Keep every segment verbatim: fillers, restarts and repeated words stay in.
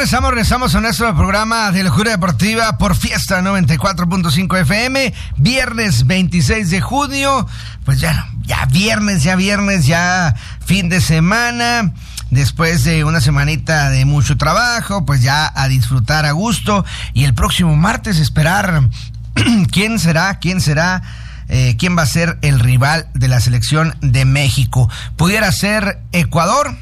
regresamos, regresamos a nuestro programa de Locura Deportiva por Fiesta noventa y cuatro punto cinco F M, viernes veintiséis de junio, pues ya, ya viernes, ya viernes, ya fin de semana, después de una semanita de mucho trabajo, pues ya a disfrutar a gusto, y el próximo martes esperar quién será, quién será, eh, quién va a ser el rival de la selección de México. Pudiera ser Ecuador,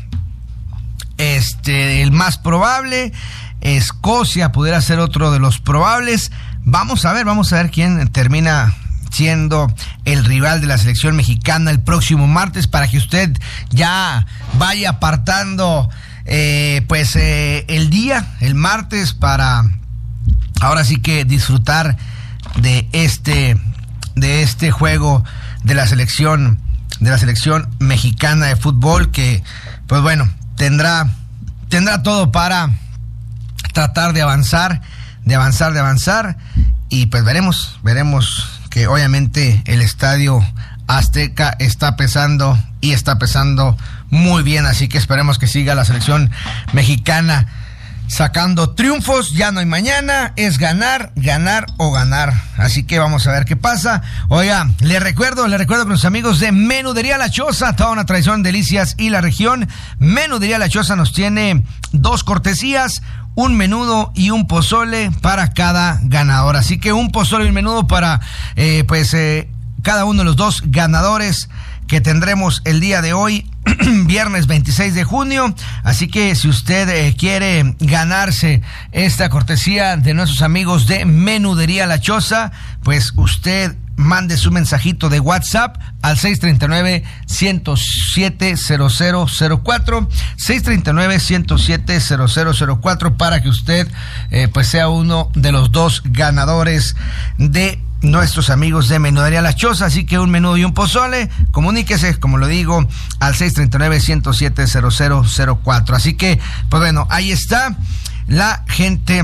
Este, el más probable. Escocia pudiera ser otro de los probables. Vamos a ver, vamos a ver quién termina siendo el rival de la selección mexicana el próximo martes, para que usted ya vaya apartando eh, pues eh, el día, el martes, para ahora sí que disfrutar de este de este juego de la selección de la selección mexicana de fútbol, que pues bueno, Tendrá, tendrá todo para tratar de avanzar, de avanzar, de avanzar. Y pues veremos, veremos que obviamente el Estadio Azteca está pesando y está pesando muy bien. Así que esperemos que siga la selección mexicana sacando triunfos. Ya no hay mañana, es ganar, ganar o ganar. Así que vamos a ver qué pasa. Oiga, le recuerdo, le recuerdo que los amigos de Menudería La Choza, toda una tradición, delicias y la región. Menudería La Choza nos tiene dos cortesías, un menudo y un pozole para cada ganador. Así que un pozole y un menudo para eh, pues eh, cada uno de los dos ganadores que tendremos el día de hoy, viernes veintiséis de junio. Así que si usted eh, quiere ganarse esta cortesía de nuestros amigos de Menudería La Choza, pues usted mande su mensajito de WhatsApp al seis tres nueve, uno cero siete, cero cero cero cuatro, seis tres nueve, uno cero siete, cero cero cero cuatro, para que usted eh, pues sea uno de los dos ganadores de nuestros amigos de Menudería La Choza. Así que un menudo y un pozole, comuníquese, como lo digo, al seis tres nueve, uno cero siete, cero cero cero cuatro. Así que, pues bueno, ahí está la gente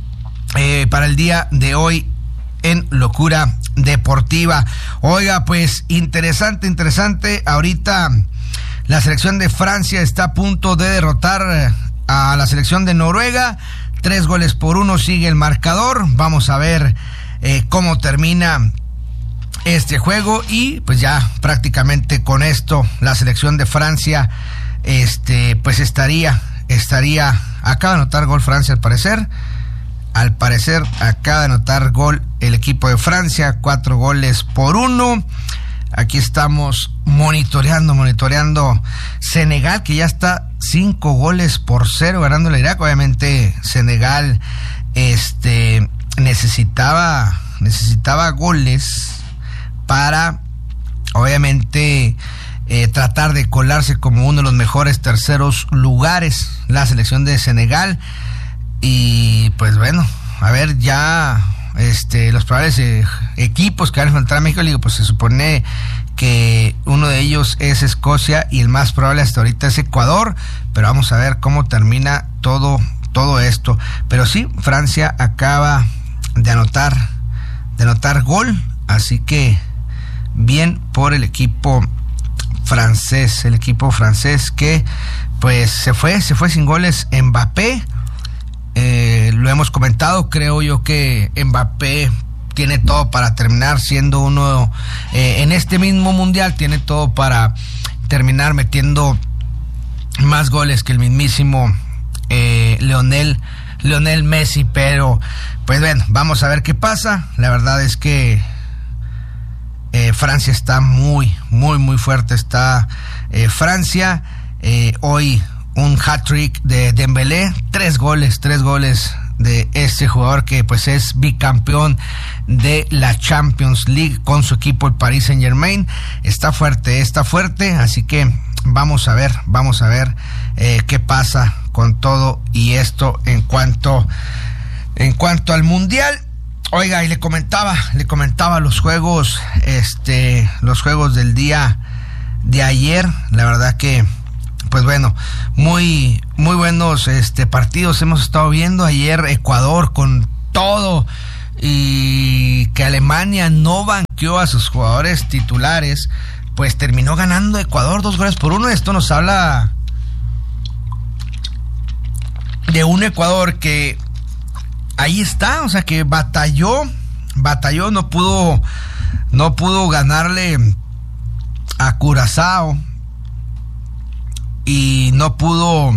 eh, para el día de hoy en Locura Deportiva. Oiga, pues interesante, interesante. Ahorita la selección de Francia está a punto de derrotar a la selección de Noruega. Tres goles por uno sigue el marcador. Vamos a ver Eh, cómo termina este juego, y pues ya prácticamente con esto la selección de Francia este pues estaría estaría acaba de anotar gol Francia al parecer al parecer acaba de anotar gol el equipo de Francia, cuatro goles por uno. Aquí estamos monitoreando monitoreando Senegal, que ya está cinco goles por cero ganando el Irak. Obviamente Senegal este necesitaba necesitaba goles para obviamente eh, tratar de colarse como uno de los mejores terceros lugares, la selección de Senegal. Y pues bueno, a ver ya este los probables eh, equipos que van a enfrentar a México. Digo, pues se supone que uno de ellos es Escocia y el más probable hasta ahorita es Ecuador, pero vamos a ver cómo termina todo todo esto. Pero sí, Francia acaba de anotar de anotar gol, así que bien por el equipo francés, el equipo francés que pues se fue, se fue sin goles. Mbappé, eh, lo hemos comentado, creo yo que Mbappé tiene todo para terminar siendo uno, eh, en este mismo mundial, tiene todo para terminar metiendo más goles que el mismísimo eh, Lionel Lionel Messi. Pero pues bueno, vamos a ver qué pasa. La verdad es que eh, Francia está muy, muy, muy fuerte. Está eh, Francia. Eh, hoy un hat-trick de Dembélé. Tres goles, tres goles de este jugador que pues es bicampeón de la Champions League con su equipo, el Paris Saint-Germain. Está fuerte, está fuerte. Así que vamos a ver, vamos a ver eh, qué pasa con todo y esto en cuanto en cuanto al mundial. Oiga, y le comentaba, le comentaba los juegos, este, los juegos del día de ayer. La verdad que, pues bueno, muy, muy buenos este partidos hemos estado viendo. Ayer Ecuador con todo, y que Alemania no banqueó a sus jugadores titulares, pues terminó ganando Ecuador dos goles por uno. Esto nos habla de un Ecuador que ahí está, o sea, que batalló, batalló, no pudo, no pudo ganarle a Curazao y no pudo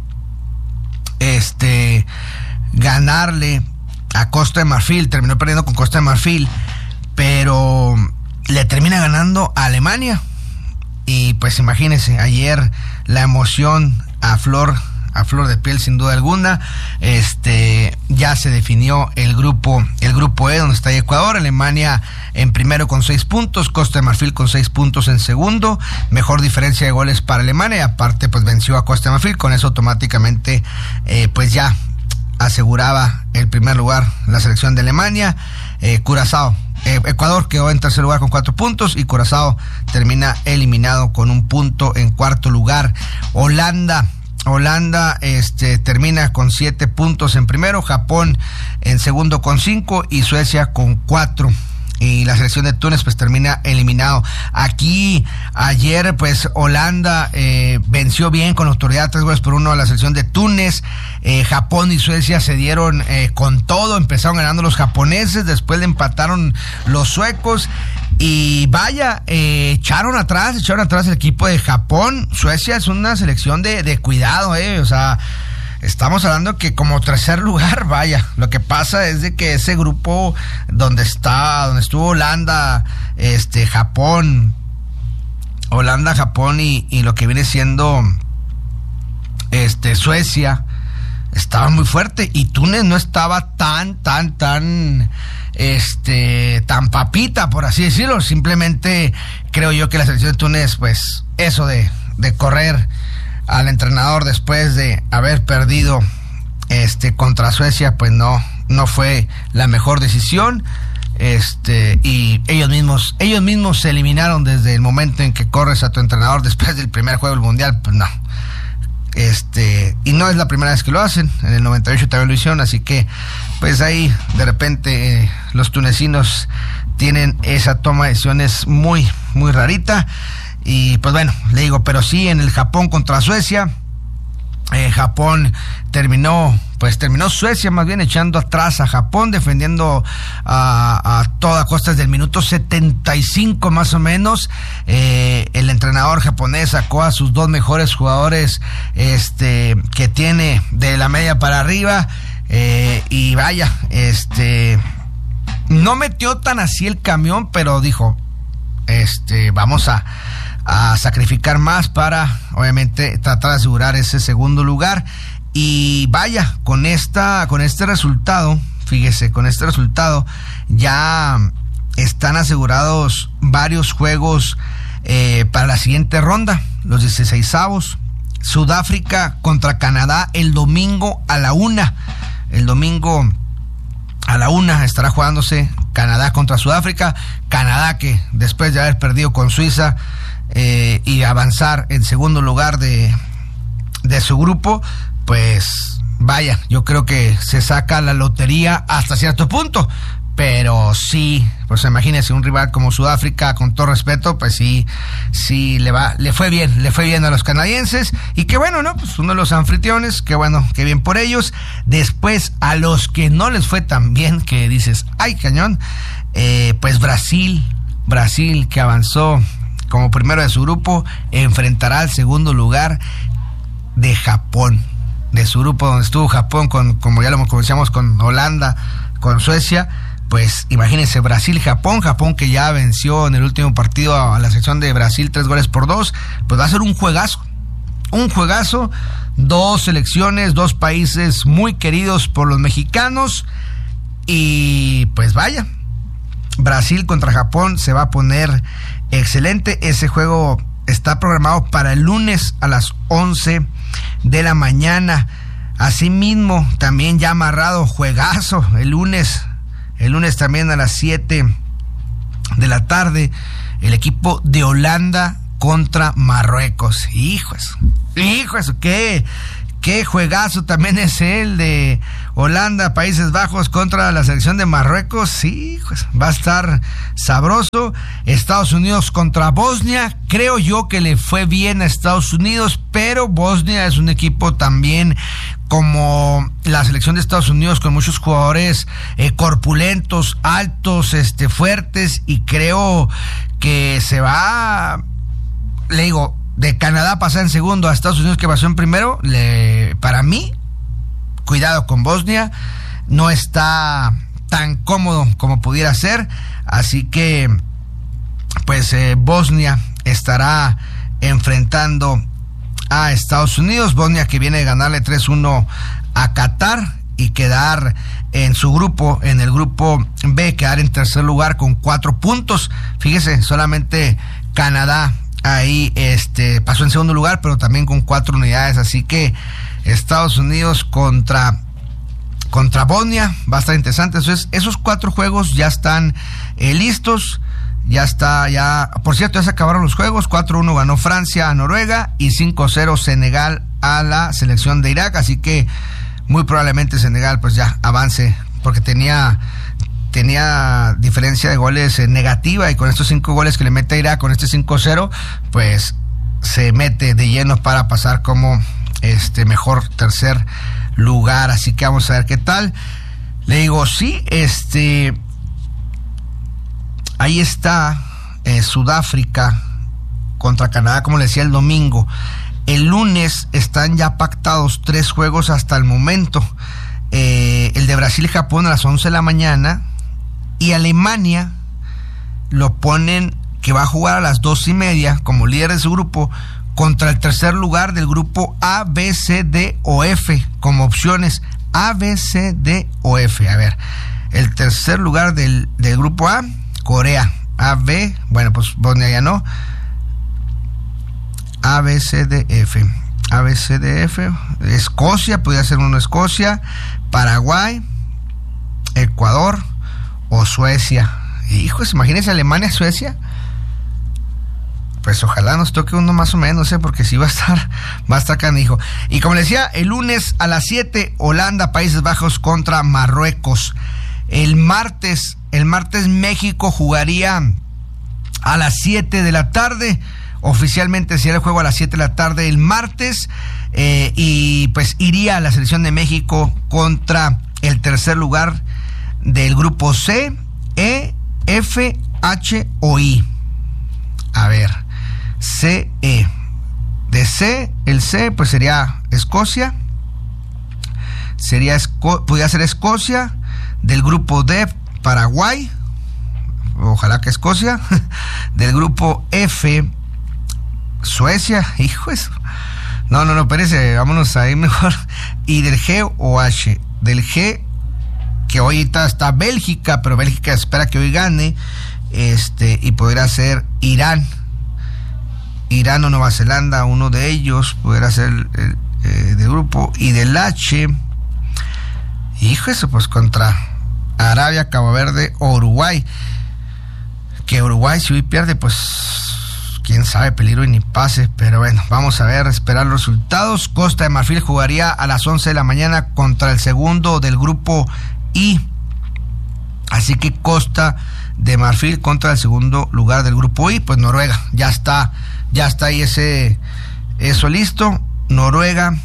este ganarle a Costa de Marfil, terminó perdiendo con Costa de Marfil, pero le termina ganando a Alemania. Y pues imagínense, ayer la emoción a flor a flor de piel sin duda alguna. Este ya se definió el grupo el grupo E, donde está Ecuador, Alemania en primero con seis puntos, Costa de Marfil con seis puntos en segundo, mejor diferencia de goles para Alemania, y aparte pues venció a Costa de Marfil, con eso automáticamente eh, pues ya aseguraba el primer lugar la selección de Alemania. eh, Curazao Eh, Ecuador quedó en tercer lugar con cuatro puntos y Curazao termina eliminado con un punto en cuarto lugar. Holanda, Holanda este, termina con siete puntos en primero, Japón en segundo con cinco y Suecia con cuatro. Y la selección de Túnez pues termina eliminado. Aquí ayer pues Holanda eh, venció bien con autoridad, tres goles por uno a la selección de Túnez. eh, Japón y Suecia se dieron eh, con todo, empezaron ganando los japoneses, después le empataron los suecos y vaya, eh, echaron atrás, echaron atrás el equipo de Japón. Suecia es una selección de, de cuidado, eh, o sea, estamos hablando que como tercer lugar, vaya, lo que pasa es de que ese grupo donde está, donde estuvo Holanda, este, Japón, Holanda, Japón y, y lo que viene siendo este Suecia, estaba muy fuerte y Túnez no estaba tan, tan, tan, este, tan papita, por así decirlo. Simplemente creo yo que la selección de Túnez, pues, eso de, de correr al entrenador después de haber perdido este contra Suecia, pues no no fue la mejor decisión. Este y ellos mismos ellos mismos se eliminaron desde el momento en que corres a tu entrenador después del primer juego del mundial. Pues no, este y no es la primera vez que lo hacen. En el noventa y ocho también lo hicieron, así que pues ahí de repente eh, los tunecinos tienen esa toma de decisiones muy muy rarita. Y pues bueno, le digo, pero sí, en el Japón contra Suecia, eh, Japón terminó, pues terminó Suecia más bien echando atrás a Japón, defendiendo a, a toda costa desde el minuto setenta y cinco más o menos. Eh, el entrenador japonés sacó a sus dos mejores jugadores este, que tiene de la media para arriba, eh, y vaya, este no metió tan así el camión, pero dijo, este vamos a a sacrificar más para obviamente tratar de asegurar ese segundo lugar. Y vaya, con esta con este resultado, fíjese, con este resultado ya están asegurados varios juegos eh, para la siguiente ronda, los dieciseisavos. Sudáfrica contra Canadá el domingo a la una. El domingo a la una estará jugándose Canadá contra Sudáfrica. Canadá, que después de haber perdido con Suiza Eh, y avanzar en segundo lugar de, de su grupo, pues vaya, yo creo que se saca la lotería hasta cierto punto, pero sí, pues imagínense un rival como Sudáfrica, con todo respeto, pues sí, sí le va, le fue bien, le fue bien a los canadienses, y qué bueno, ¿no? Pues uno de los anfitriones, qué bueno, qué bien por ellos. Después, a los que no les fue tan bien, que dices, ay, cañón, eh, pues Brasil, Brasil que avanzó como primero de su grupo, enfrentará al segundo lugar de Japón, de su grupo donde estuvo Japón, con, como ya lo conocíamos, con Holanda, con Suecia. Pues imagínense, Brasil-Japón, Japón que ya venció en el último partido a la selección de Brasil tres goles por dos, pues va a ser un juegazo, un juegazo, dos selecciones, dos países muy queridos por los mexicanos, y pues vaya, Brasil contra Japón se va a poner excelente. Ese juego está programado para el lunes a las once de la mañana. Asimismo, también ya amarrado, juegazo el lunes. El lunes también a las siete de la tarde, el equipo de Holanda contra Marruecos. Hijos, hijos, qué, qué juegazo también es el de Holanda, Países Bajos contra la selección de Marruecos. Sí, pues, va a estar sabroso. Estados Unidos contra Bosnia. Creo yo que le fue bien a Estados Unidos, pero Bosnia es un equipo también como la selección de Estados Unidos, con muchos jugadores eh, corpulentos, altos, este, fuertes, y creo que se va, le digo, de Canadá pasar en segundo a Estados Unidos, que pasó en primero. Le, para mí, cuidado con Bosnia, no está tan cómodo como pudiera ser, así que pues eh, Bosnia estará enfrentando a Estados Unidos. Bosnia, que viene de ganarle tres uno a Qatar y quedar en su grupo, en el grupo B, quedar en tercer lugar con cuatro puntos. Fíjese, solamente Canadá ahí este pasó en segundo lugar, pero también con cuatro unidades, así que Estados Unidos contra contra Bosnia va a estar interesante. Entonces, esos cuatro juegos ya están eh, listos. Ya está, ya, por cierto, ya se acabaron los juegos. cuatro uno ganó Francia a Noruega y cinco cero Senegal a la selección de Irak, así que muy probablemente Senegal pues ya avance, porque tenía tenía diferencia de goles eh, negativa, y con estos cinco goles que le mete a Irak, con este cinco cero, pues se mete de lleno para pasar como este mejor tercer lugar. Así que vamos a ver qué tal. Le digo, sí, este ahí está eh, Sudáfrica contra Canadá, como le decía, el domingo. El lunes están ya pactados tres juegos hasta el momento. Eh, el de Brasil y Japón a las once de la mañana, y Alemania lo ponen que va a jugar a las dos y media como líder de su grupo contra el tercer lugar del grupo A, B, C, D o F como opciones. A, B, C, D o F. A ver, el tercer lugar del, del grupo A, Corea. A, B, bueno, pues Bosnia ya no. A, B, C, D, F. A, B, C, D, F. Escocia, podría ser uno Escocia. Paraguay, Ecuador o Suecia. Hijos, imagínense Alemania, Suecia. Pues ojalá nos toque uno más o menos, ¿eh? Porque sí va a estar, va a estar canijo. Y como les decía, el lunes a las siete, Holanda, Países Bajos contra Marruecos. El martes, el martes México jugaría a las siete de la tarde. Oficialmente sería el juego a las siete de la tarde el martes. Eh, y pues iría a la selección de México contra el tercer lugar del grupo C, E, F, H o I. A ver, C, E. De C, el C pues sería Escocia. Sería, Esco- podría ser Escocia. Del grupo D, Paraguay. Ojalá que Escocia. Del grupo F, Suecia. Hijo eso. No, no, no, espérese, vámonos ahí mejor. Y del G o H. Del G, que hoy está, está Bélgica, pero Bélgica espera que hoy gane. Este, y podrá ser Irán. Irán o Nueva Zelanda, uno de ellos, podrá ser el, el, eh, del grupo. Y del H, hijo eso, pues contra Arabia, Cabo Verde o Uruguay. Que Uruguay, si hoy pierde, pues quién sabe, peligro y ni pase. Pero bueno, vamos a ver, esperar los resultados. Costa de Marfil jugaría a las once de la mañana contra el segundo del grupo I. Así que Costa de Marfil contra el segundo lugar del grupo I. Pues Noruega, ya está, ya está ahí ese, eso listo. Noruega,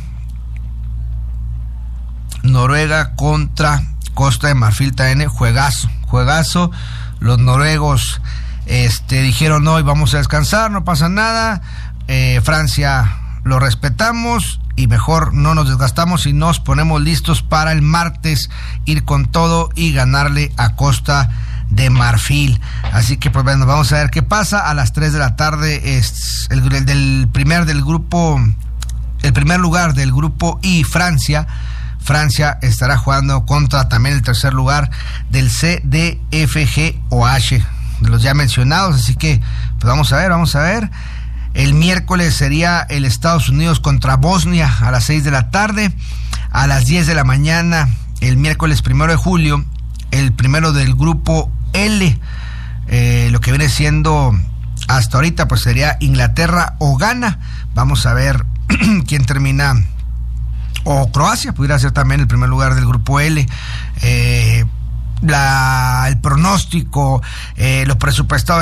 Noruega contra Costa de Marfil también, juegazo, juegazo. Los noruegos este, dijeron hoy vamos a descansar, no pasa nada. Eh, Francia lo respetamos y mejor no nos desgastamos y nos ponemos listos para el martes ir con todo y ganarle a Costa de Marfil. Así que pues bueno, vamos a ver qué pasa. A las tres de la tarde es el, el del primer del grupo, el primer lugar del grupo I, Francia. Francia estará jugando contra también el tercer lugar del C, D, F, G o H, de los ya mencionados. Así que pues vamos a ver, vamos a ver. El miércoles sería el Estados Unidos contra Bosnia a las seis de la tarde. A las diez de la mañana, el miércoles primero de julio, el primero del grupo L. Eh, lo que viene siendo hasta ahorita pues sería Inglaterra o Ghana. Vamos a ver quién termina. O Croacia pudiera ser también el primer lugar del grupo L. Eh, la, el pronóstico, eh, los presupuestados